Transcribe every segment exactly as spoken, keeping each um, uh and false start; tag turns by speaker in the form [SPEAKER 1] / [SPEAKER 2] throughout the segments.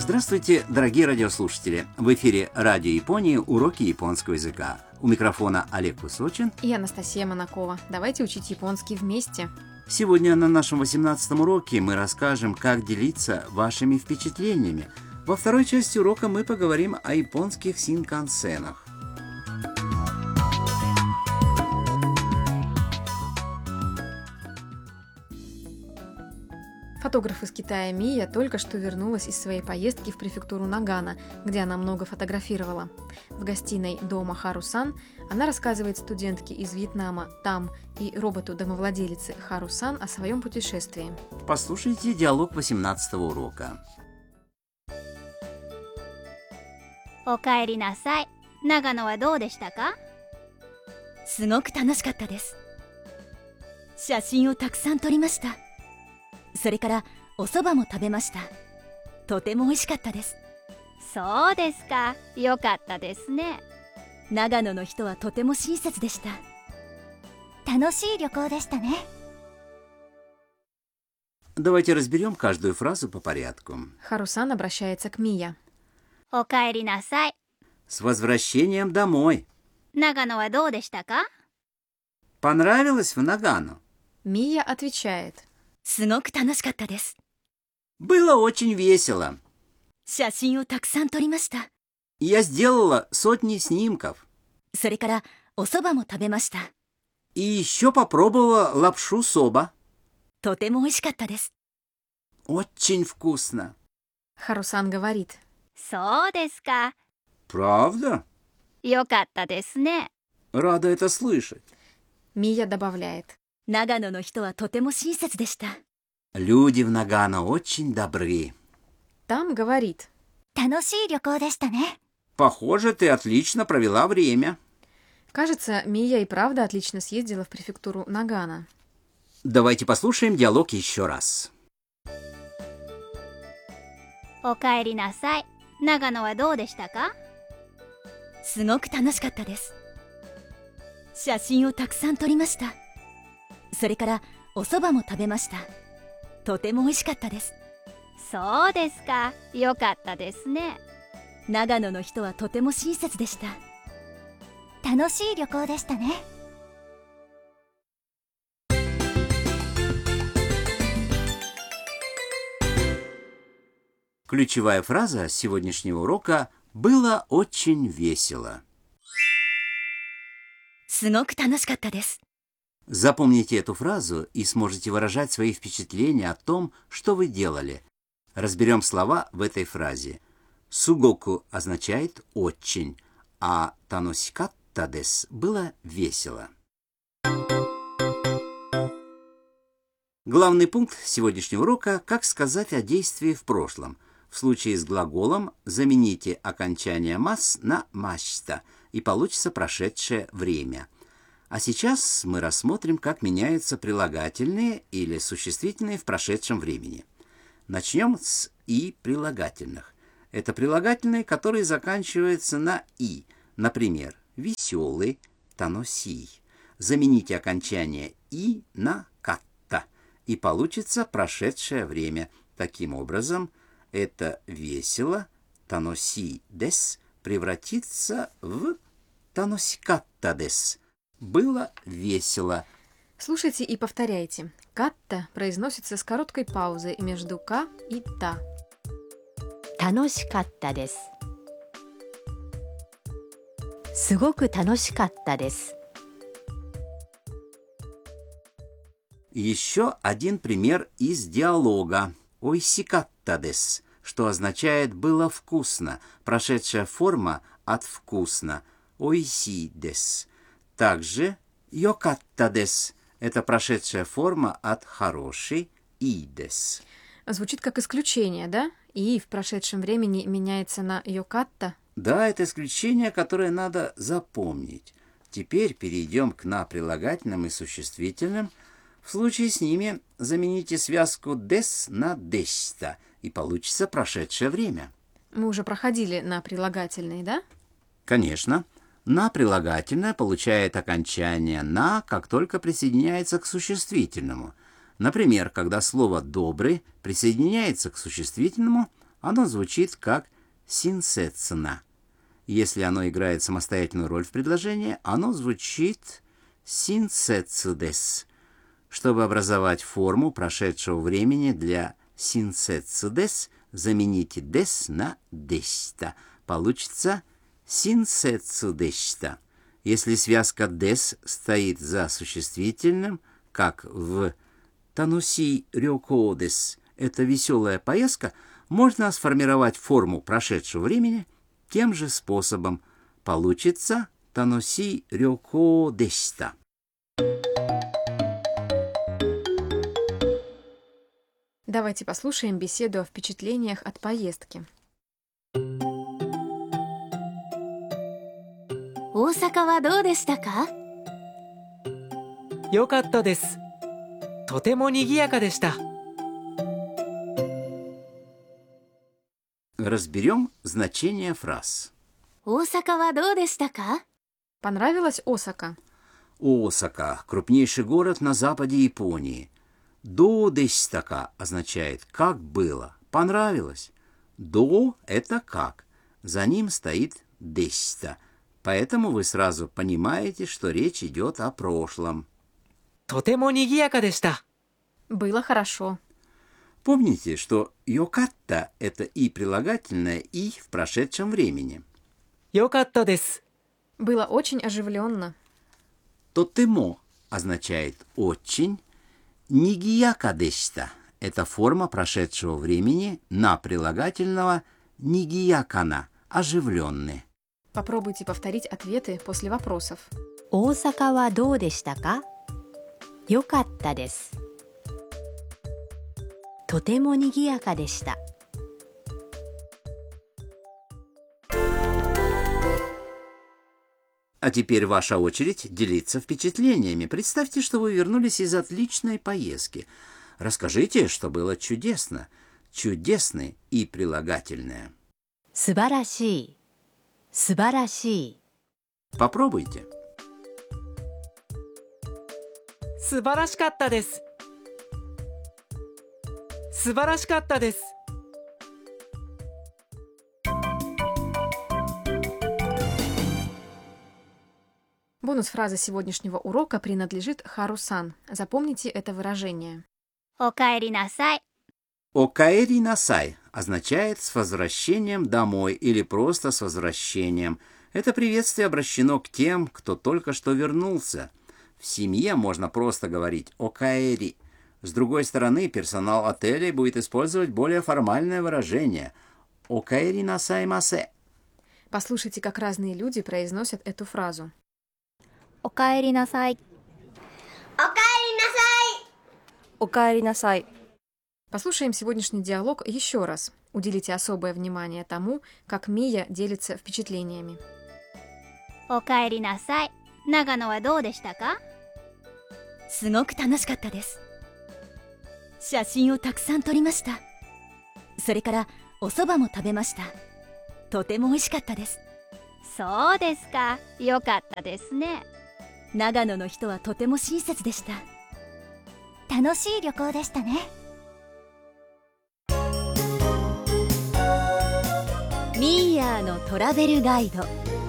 [SPEAKER 1] Здравствуйте, дорогие радиослушатели! В эфире Радио Японии уроки японского языка. У микрофона Олег Высочин
[SPEAKER 2] и Анастасия Монакова. Давайте учить японский вместе.
[SPEAKER 1] Сегодня на нашем восемнадцатом уроке мы расскажем, как делиться вашими впечатлениями. Во второй части урока мы поговорим о японских синкансенах.
[SPEAKER 2] Фотограф из Китая Мия только что вернулась из своей поездки в префектуру Нагано, где она много фотографировала. В гостиной дома Хару-сан она рассказывает студентке из Вьетнама Там и роботу-домовладелице Хару-сан о своем путешествии.
[SPEAKER 1] Послушайте диалог восемнадцатого урока.
[SPEAKER 3] おかえりなさい。長野はどうでしたか？
[SPEAKER 4] すごく楽しかったです。写真をたくさん撮りました。それからお蕎麦も食べました。とても美味しかったです。
[SPEAKER 3] そうですか。よかったですね。
[SPEAKER 4] 長野の人はとても親切でした。
[SPEAKER 3] 楽しい旅行でしたね。
[SPEAKER 1] Давайте разберем каждую фразу по порядку.
[SPEAKER 2] Хару-сан обращается к Мия.
[SPEAKER 3] おかえりなさい。
[SPEAKER 1] С возвращением домой.
[SPEAKER 3] 長野はどうでしたか？
[SPEAKER 1] Понравилось в Нагано?
[SPEAKER 2] Мия отвечает.
[SPEAKER 4] すごく楽しかったです。
[SPEAKER 1] Было очень весело.
[SPEAKER 4] 写真をたくさん撮りました。
[SPEAKER 1] Я сделала сотни снимков.
[SPEAKER 4] それからお蕎麦も食べました。
[SPEAKER 1] И еще попробовала лапшу соба.
[SPEAKER 4] とても美味しかったです。
[SPEAKER 1] Очень вкусно.
[SPEAKER 2] Хару-сан говорит.
[SPEAKER 3] そうですか。
[SPEAKER 1] Правда?
[SPEAKER 3] よかったですね。
[SPEAKER 1] Рада это слышать.
[SPEAKER 2] Мия добавляет.
[SPEAKER 4] 長野の人はとても親切でした。
[SPEAKER 1] Люди в Нагано очень добры.
[SPEAKER 2] Там говорит.
[SPEAKER 3] 楽しい旅行でしたね。
[SPEAKER 1] Похоже, ты отлично провела время.
[SPEAKER 2] Кажется, Мия и правда отлично съездила в префектуру Нагано.
[SPEAKER 1] Давайте послушаем диалог еще раз.
[SPEAKER 3] おかえりなさい。長野はどうでしたか？
[SPEAKER 4] すごく楽しかったです。写真をたくさん撮りました。それからお蕎麦も食べました。とても美味しかったです。
[SPEAKER 3] そうですか。よかったですね。
[SPEAKER 4] 長野の人はとても親切でした。
[SPEAKER 3] 楽しい旅行でしたね。
[SPEAKER 1] Ключевая фраза сегодняшнего урока «было очень весело».
[SPEAKER 4] すごく楽しかったです。
[SPEAKER 1] Запомните эту фразу и сможете выражать свои впечатления о том, что вы делали. Разберем слова в этой фразе. Сугоку означает «очень», а таносикатта дес было весело. Главный пункт сегодняшнего урока – как сказать о действии в прошлом. В случае с глаголом замените окончание «мас» на «машта» и получится прошедшее время. А сейчас мы рассмотрим, как меняются прилагательные или существительные в прошедшем времени. Начнем с «и» прилагательных. Это прилагательные, которые заканчиваются на «и». Например, «веселый», «таносий». Замените окончание «и» на «катта», и получится прошедшее время. Таким образом, это «весело», «таноси дес» превратится в «таносикатта дес». Было весело.
[SPEAKER 2] Слушайте и повторяйте. Катта произносится с короткой паузой между «ка» и «та».
[SPEAKER 4] 楽しかったです。すごく楽しかったです。
[SPEAKER 1] Еще один пример из диалога. «Ойсикатта дес», что означает «было вкусно». Прошедшая форма от «вкусно». «Ойси дес». Также «йокатта дес» — это прошедшая форма от «хороший» «и дес».
[SPEAKER 2] Звучит как исключение, да? И в прошедшем времени меняется на «йокатта».
[SPEAKER 1] Да, это исключение, которое надо запомнить. Теперь перейдем к «на» прилагательным и существительным. В случае с ними замените связку «дес» на «дешта», и получится прошедшее время.
[SPEAKER 2] Мы уже проходили на прилагательные, да?
[SPEAKER 1] Конечно. «На» прилагательное получает окончание «на», как только присоединяется к существительному. Например, когда слово «добрый» присоединяется к существительному, оно звучит как синсетсна. Если оно играет самостоятельную роль в предложении, оно звучит синсетсудес. Чтобы образовать форму прошедшего времени для синсетсудес, замените дес на дешта. Получится синсетсудешта. Если связка дес стоит за существительным, как в тануси рёкодес, это веселая поездка, можно сформировать форму прошедшего времени тем же способом. Получится тануси рёкодешта.
[SPEAKER 2] Давайте послушаем беседу о впечатлениях от поездки.
[SPEAKER 3] 大阪はどうでしたか？
[SPEAKER 5] よかったです。とても賑やかでした。
[SPEAKER 1] Разберем значение фраз.
[SPEAKER 3] 大阪はどうでしたか？
[SPEAKER 2] Понравилась Осака?
[SPEAKER 1] Осака – крупнейший город на западе Японии. До дешитака означает «как было», «понравилось». До – это «как». За ним стоит дешита. Поэтому вы сразу понимаете, что речь идет о прошлом.
[SPEAKER 5] とても賑やかでした。
[SPEAKER 2] Было хорошо.
[SPEAKER 1] Помните, что йокатта – это и прилагательное, и в прошедшем времени.
[SPEAKER 5] よかったです。
[SPEAKER 2] Было очень оживленно.
[SPEAKER 1] Тотемо означает «очень». Нигияка дешта – это форма прошедшего времени на прилагательного нигиякана – оживленный.
[SPEAKER 2] Попробуйте повторить ответы после вопросов.
[SPEAKER 4] 大阪はどうでしたか？よかったです。とても賑やかでした。
[SPEAKER 1] А теперь ваша очередь делиться впечатлениями. Представьте, что вы вернулись из отличной поездки. Расскажите, что было чудесно. Чудесный и прилагательное.
[SPEAKER 4] 素晴らしい。素晴らしい。
[SPEAKER 1] Попробуйте.
[SPEAKER 5] 素晴らしかったです。素晴らしかったです。
[SPEAKER 2] Бонус фразы сегодняшнего урока принадлежит Хару-сан. Запомните это выражение.
[SPEAKER 3] おかえりなさい。
[SPEAKER 1] Окаэри насай означает «с возвращением домой» или просто «с возвращением». Это приветствие обращено к тем, кто только что вернулся. В семье можно просто говорить «окаэри». С другой стороны, персонал отелей будет использовать более формальное выражение «окаэри насай масе».
[SPEAKER 2] Послушайте, как разные люди произносят эту фразу.
[SPEAKER 3] おかえりなさい。おかえりなさい。
[SPEAKER 4] おかえりなさい。
[SPEAKER 2] Послушаем сегодняшний диалог еще раз. Уделите особое внимание тому, как Мия делится впечатлениями.
[SPEAKER 3] おかえりなさい。長野はどうでしたか？
[SPEAKER 4] すごく楽しかったです。写真をたくさん撮りました。それからお蕎麦も食べました。とても美味しかったです。
[SPEAKER 3] そうですか。よかったですね。
[SPEAKER 4] 長野の人はとても親切でした。楽しい旅行でしたね。ミーヤーのトラベルガイド。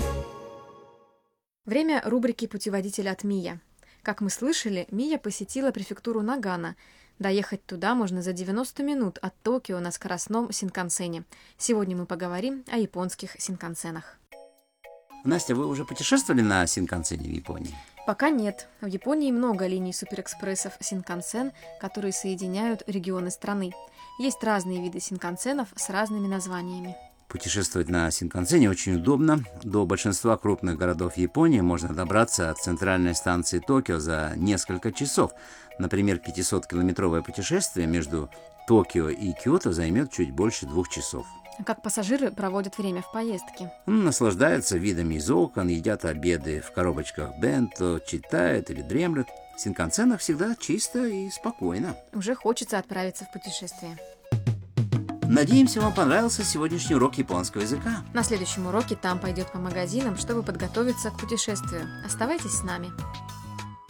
[SPEAKER 2] Время рубрики «Путеводитель от Мия». Как мы слышали, Мия посетила префектуру Нагано. Доехать туда можно за девяносто минут от Токио на скоростном синкансене. Сегодня мы поговорим о японских синкансенах.
[SPEAKER 1] Настя, вы уже путешествовали на синкансене в Японии?
[SPEAKER 2] Пока нет. В Японии много линий суперэкспрессов синкансен, которые соединяют регионы страны. Есть разные виды синкансенов с разными названиями.
[SPEAKER 1] Путешествовать на синкансене очень удобно. До большинства крупных городов Японии можно добраться от центральной станции Токио за несколько часов. Например, пятисоткилометровое путешествие между Токио и Киото займет чуть больше двух часов.
[SPEAKER 2] Как пассажиры проводят время в поездке?
[SPEAKER 1] Наслаждаются видами из окон, едят обеды в коробочках бенто, читают или дремлют. В синкансенах всегда чисто и спокойно.
[SPEAKER 2] Уже хочется отправиться в путешествие.
[SPEAKER 1] Надеемся, вам понравился сегодняшний урок японского языка.
[SPEAKER 2] На следующем уроке Там пойдет по магазинам, чтобы подготовиться к путешествию. Оставайтесь с нами.